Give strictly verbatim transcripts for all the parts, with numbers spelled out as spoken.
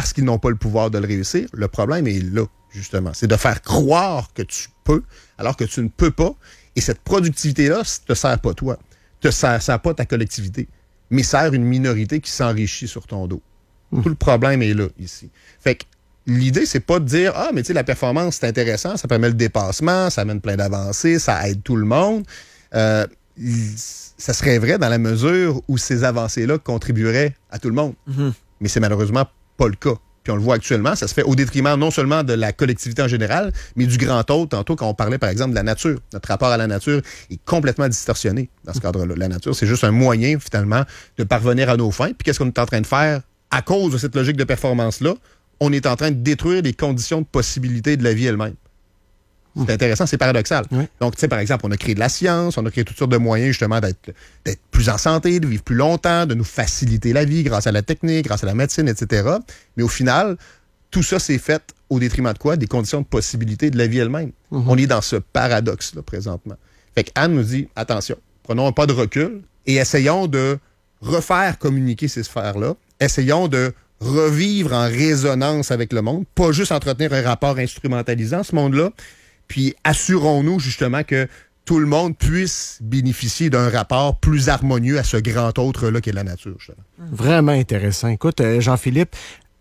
parce qu'ils n'ont pas le pouvoir de le réussir. Le problème est là, justement. C'est de faire croire que tu peux, alors que tu ne peux pas. Et cette productivité-là ne te sert pas toi. Ne te sert, sert pas ta collectivité, mais sert une minorité qui s'enrichit sur ton dos. Mmh. Tout le problème est là, ici. Fait que l'idée, c'est pas de dire « Ah, mais tu sais, la performance, c'est intéressant, ça permet le dépassement, ça amène plein d'avancées, ça aide tout le monde. Euh, » Ça serait vrai dans la mesure où ces avancées-là contribueraient à tout le monde. Mmh. Mais c'est malheureusement pas le cas. Puis on le voit actuellement, ça se fait au détriment non seulement de la collectivité en général, mais du grand autre. Tantôt, quand on parlait, par exemple, de la nature. Notre rapport à la nature est complètement distorsionné dans ce cadre-là. La nature, c'est juste un moyen, finalement, de parvenir à nos fins. Puis qu'est-ce qu'on est en train de faire à cause de cette logique de performance-là? On est en train de détruire les conditions de possibilité de la vie elle-même. C'est intéressant, c'est paradoxal. Oui. Donc, tu sais, par exemple, on a créé de la science, on a créé toutes sortes de moyens, justement, d'être, d'être plus en santé, de vivre plus longtemps, de nous faciliter la vie grâce à la technique, grâce à la médecine, et cetera. Mais au final, tout ça s'est fait au détriment de quoi? Des conditions de possibilité de la vie elle-même. Mm-hmm. On est dans ce paradoxe-là, présentement. Fait qu'Anne nous dit, attention, prenons un pas de recul et essayons de refaire communiquer ces sphères-là. Essayons de revivre en résonance avec le monde, pas juste entretenir un rapport instrumentalisant, ce monde-là. Puis assurons-nous justement que tout le monde puisse bénéficier d'un rapport plus harmonieux à ce grand autre-là qu'est la nature, justement. Vraiment intéressant. Écoute, euh, Jean-Philippe,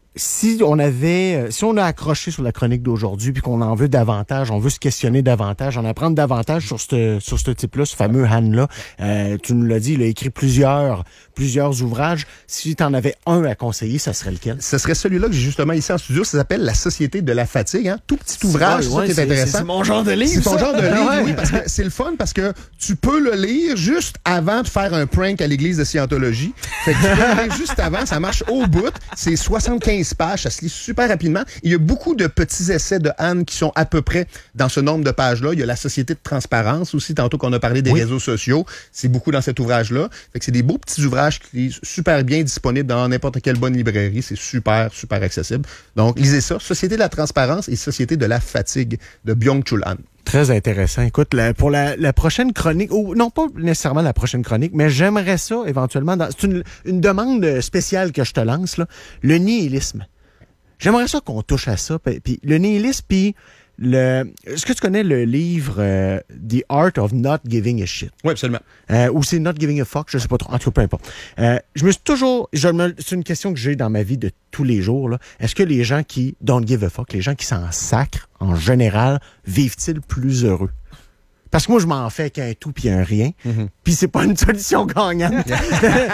si on avait, si on a accroché sur la chronique d'aujourd'hui puis qu'on en veut davantage, on veut se questionner davantage, en apprendre davantage sur ce sur ce type-là, ce fameux Han-là, euh, tu nous l'as dit, il a écrit plusieurs plusieurs ouvrages. Si tu en avais un à conseiller, ça serait lequel? Ce serait celui-là que j'ai justement ici en studio. Ça s'appelle La Société de la fatigue. Hein? Tout petit ouvrage, c'est, ouais, ça qui est, est intéressant. C'est mon genre de livre. C'est ton ça? genre de livre, ouais. oui, parce que c'est le fun, parce que tu peux le lire juste avant de faire un prank à l'église de Scientologie. Fait que tu peux le lire juste avant, ça marche au bout. C'est soixante-quinze pages, ça se lit super rapidement. Il y a beaucoup de petits essais de Anne qui sont à peu près dans ce nombre de pages-là. Il y a La Société de transparence aussi, tantôt qu'on a parlé des oui. réseaux sociaux. C'est beaucoup dans cet ouvrage-là. Fait que c'est des beaux petits ouvrages qui lisent super bien disponibles dans n'importe quelle bonne librairie. C'est super, super accessible. Donc, lisez ça. Société de la transparence et Société de la fatigue de Byung-Chul Han. Très intéressant. Écoute, la, pour la, la prochaine chronique, ou non pas nécessairement la prochaine chronique, mais j'aimerais ça éventuellement, dans, c'est une, une demande spéciale que je te lance, là, le nihilisme. J'aimerais ça qu'on touche à ça. Puis le nihilisme, puis le... Est-ce que tu connais le livre euh, The Art of Not Giving a Shit? Oui, absolument. Euh, ou c'est Not Giving a Fuck, je sais pas trop. En tout cas, peu importe. Euh, je me suis toujours... Je me, c'est une question que j'ai dans ma vie de tous les jours. Là. Est-ce que les gens qui don't give a fuck, les gens qui s'en sacrent, en général, vivent-ils plus heureux? Parce que moi, je m'en fais qu'un tout puis un rien. Mm-hmm. Puis c'est pas une solution gagnante. fait,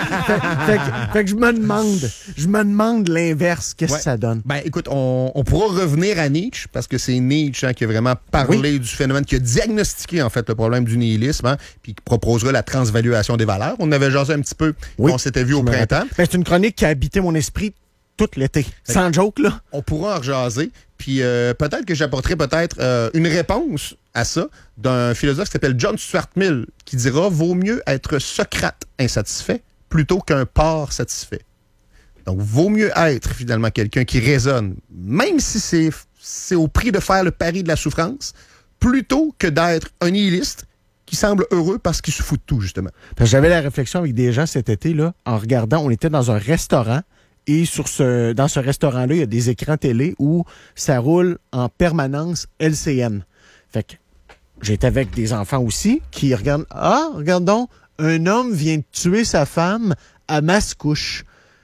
fait, que, fait que je me demande, je me demande l'inverse. Qu'est-ce ouais. que ça donne? Ben, écoute, on, on pourra revenir à Nietzsche, parce que c'est Nietzsche hein, qui a vraiment parlé oui. du phénomène, qui a diagnostiqué, en fait, le problème du nihilisme, hein, puis qui proposera la transvaluation des valeurs. On avait jasé un petit peu, oui. on s'était vu au printemps. Ben, c'est une chronique qui a habité mon esprit tout l'été. Fait Sans joke, là. On pourra en rejaser. Puis euh, peut-être que j'apporterai peut-être euh, une réponse à ça d'un philosophe qui s'appelle John Stuart Mill, qui dira « Vaut mieux être Socrate insatisfait plutôt qu'un porc satisfait ». Donc, vaut mieux être finalement quelqu'un qui raisonne, même si c'est, c'est au prix de faire le pari de la souffrance, plutôt que d'être un nihiliste qui semble heureux parce qu'il se fout de tout, justement. Parce que j'avais la réflexion avec des gens cet été, là, en regardant, on était dans un restaurant, et sur ce, dans ce restaurant-là, il y a des écrans télé où ça roule en permanence L C N. Fait que j'étais avec des enfants aussi qui regardent. Ah, regarde donc, un homme vient de tuer sa femme à Mascouche.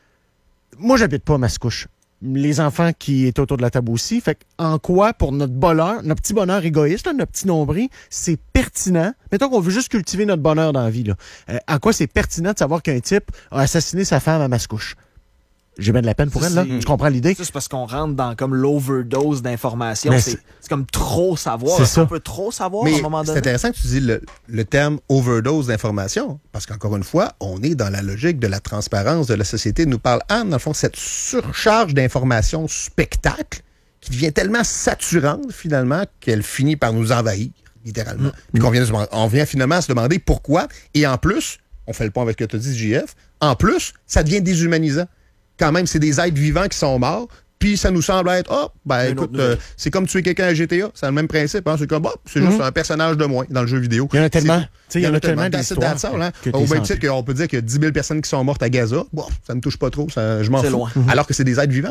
Moi, j'habite pas à Mascouche. Les enfants qui étaient autour de la table aussi. Fait que en quoi, pour notre bonheur, notre petit bonheur égoïste, là, notre petit nombril, c'est pertinent. Mettons qu'on veut juste cultiver notre bonheur dans la vie. Là. Euh, en quoi c'est pertinent de savoir qu'un type a assassiné sa femme à Mascouche? J'ai bien de la peine pour ça, elle, là. Je comprends l'idée. Ça, c'est parce qu'on rentre dans comme l'overdose d'informations. C'est, c'est... c'est comme trop savoir. C'est ça. On peut trop savoir Mais à un moment donné. C'est intéressant que tu dis le, le terme overdose d'informations. Parce qu'encore une fois, on est dans la logique de la transparence de la société. Nous parle Anne, dans le fond, cette surcharge d'informations spectacle qui devient tellement saturante, finalement, qu'elle finit par nous envahir, littéralement. Mmh. Puis qu'on vient, on vient finalement à se demander pourquoi. Et en plus, on fait le pont avec ce que tu as dit, J F, en plus, ça devient déshumanisant. Quand même, c'est des êtres vivants qui sont morts, puis ça nous semble être, oh, ben écoute, euh, c'est comme tuer quelqu'un à G T A, c'est le même principe, hein, c'est comme, oh, c'est mm-hmm. juste un personnage de moins dans le jeu vidéo. Il y en a tellement, il y en a tellement d'histoires. Hein. Au même titre qu'on peut dire qu'il y a dix mille personnes qui sont mortes à Gaza, bon, ça ne me touche pas trop, ça, je m'en c'est fous. Loin. Alors que c'est des êtres vivants.